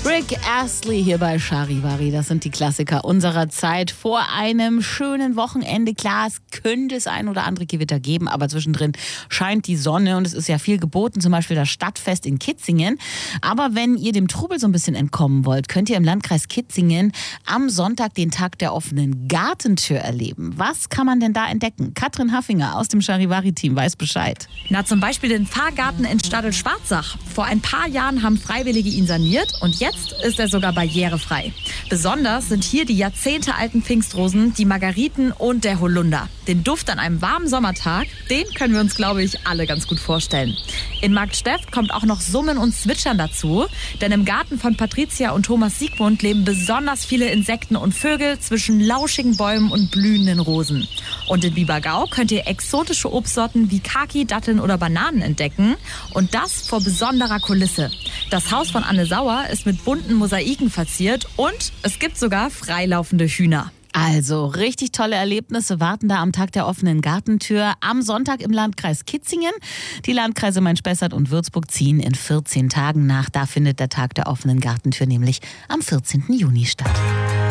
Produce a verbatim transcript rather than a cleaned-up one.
Rick Astley hier bei Charivari. Das sind die Klassiker unserer Zeit vor einem schönen Wochenende. Klar, es könnte es ein oder andere Gewitter geben, aber zwischendrin scheint die Sonne und es ist ja viel geboten, zum Beispiel das Stadtfest in Kitzingen. Aber wenn ihr dem Trubel so ein bisschen entkommen wollt, könnt ihr im Landkreis Kitzingen am Sonntag den Tag der offenen Gartentür erleben. Was kann man denn da entdecken? Katrin Haffinger aus dem Charivari-Team weiß Bescheid. Na, zum Beispiel den Fahrgarten in Stadl-Schwarzach. Vor ein paar Jahren haben Freiwillige ihn saniert und jetzt ist er sogar barrierefrei. Besonders sind hier die jahrzehntealten Pfingstrosen, die Margariten und der Holunder. Den Duft an einem warmen Sommertag, den können wir uns, glaube ich, alle ganz gut vorstellen. In Marktsteft kommt auch noch Summen und Zwitschern dazu, denn im Garten von Patricia und Thomas Siegmund leben besonders viele Insekten und Vögel zwischen lauschigen Bäumen und blühenden Rosen. Und in Biebergau könnt ihr exotische Obstsorten wie Kaki, Datteln oder Bananen entdecken und das vor besonderer Kulisse. Das Haus von Anne Sauer ist mit bunten Mosaiken verziert und es gibt sogar freilaufende Hühner. Also richtig tolle Erlebnisse warten da am Tag der offenen Gartentür am Sonntag im Landkreis Kitzingen. Die Landkreise Main-Spessart und Würzburg ziehen in vierzehn Tagen nach. Da findet der Tag der offenen Gartentür nämlich am vierzehnten Juni statt.